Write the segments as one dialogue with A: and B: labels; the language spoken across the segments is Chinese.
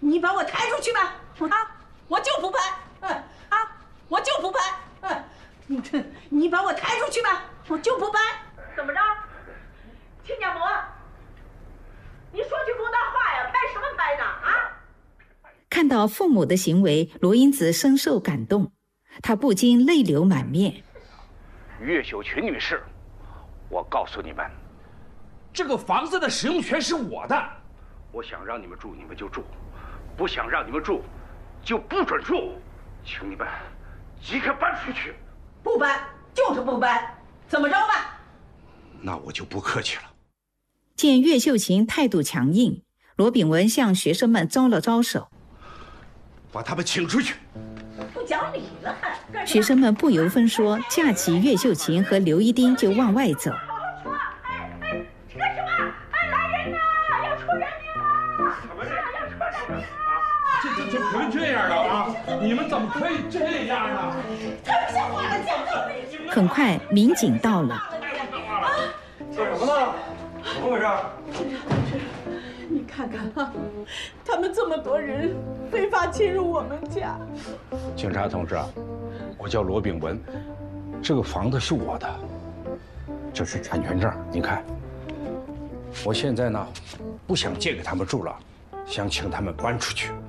A: 你把我抬出去吧！我就不搬！我就不搬！你把我抬出去吧！我就不搬！怎么着，亲家母？你说句公道话呀，搬什么搬呢？
B: 看到父母的行为，罗英子深受感动，她不禁泪流满面。
C: 岳秀群女士，我告诉你们，
D: 这个房子的使用权是我的。
C: 我想让你们住，你们就住；不想让你们住，就不准住。请你们即刻搬出去。
A: 不搬就是不搬，怎么着吧？
C: 那我就不客气了。
B: 见岳秀琴态度强硬，罗炳文向学生们招了招手，
C: 把他们请出去。
A: 不讲理了还！
B: 学生们不由分说，架起岳秀琴和刘一丁就往外走。
A: 这干什么？来人呐！要出人命了！
D: 什么呀？要出人命了！这不是这样的啊！你们怎么可以这样呢？
A: 太不像话了，讲道理！
B: 很快，民警到了。
E: 干什么呢？怎么回事？
A: 你看看他们这么多人非法侵入我们家。
C: 警察同志，我叫罗炳文，这个房子是我的，这是产权证，你看。我现在呢，不想借给他们住了，想请他们搬出去。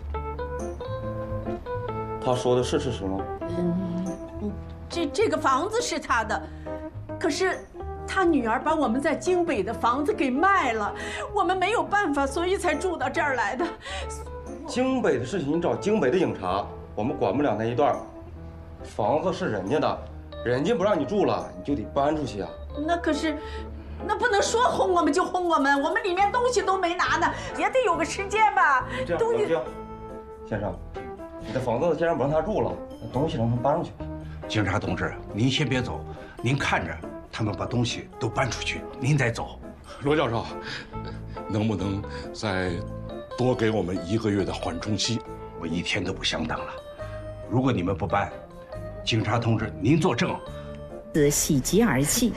E: 他说的是事实吗？
A: 这个房子是他的，可是他女儿把我们在京北的房子给卖了，我们没有办法，所以才住到这儿来的。
E: 京北的事情你找京北的警察，我们管不了那一段。房子是人家的，人家不让你住了，你就得搬出去啊。
A: 那可是，那不能说轰我们就轰我们，我们里面东西都没拿呢，也得有个时间吧。
E: 这样，先生，你的房子既然不让他住了，那东西让他搬出去。
C: 警察同志，您先别走，您看着他们把东西都搬出去，您再走。
F: 罗教授，能不能再多给我们1个月的缓冲期？
C: 我一天都不想等了。如果你们不搬，警察同志您作证。
B: 喜极而泣。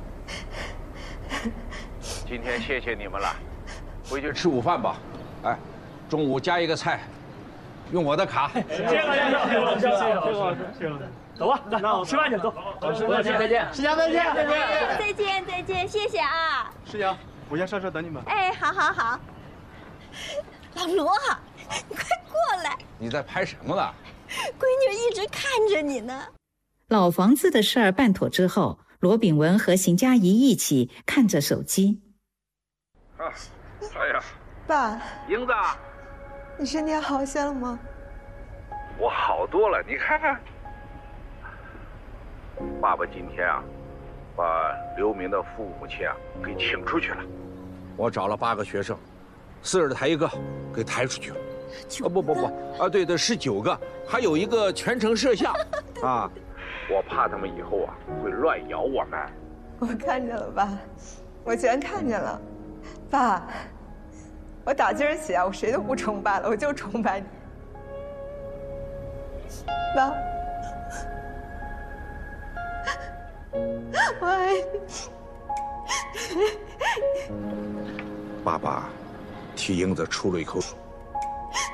C: 今天谢谢你们了，回去吃午饭吧。哎，中午加一个菜，用我的卡。
G: 谢谢老先生，谢谢老师，谢谢老师。走吧，那我吃饭去，走。师傅再见，师娘再见，
H: 再见，谢谢啊。
G: 师娘，我先上车等你们。
H: 哎，好。老罗啊，你快过来！
C: 你在拍什么呢？
H: 闺女一直看着你呢。
B: 老房子的事儿办妥之后，罗炳文和邢佳怡一起看着手机。
C: 哎呀，
I: 爸，
C: 英子，
I: 你身体好些了吗？
C: 我好多了，你看看。爸爸今天啊，把刘明的父母亲啊给请出去了。我找了8个学生，40的抬1个，给抬出去了。不，对，是9个，还有一个全程摄像啊。我怕他们以后啊会乱咬我们。
I: 我看见了，爸，我全看见了。爸，我打今儿起啊，我谁都不崇拜了，我就崇拜你。爸，我爱你。
C: 爸爸替英子出了一口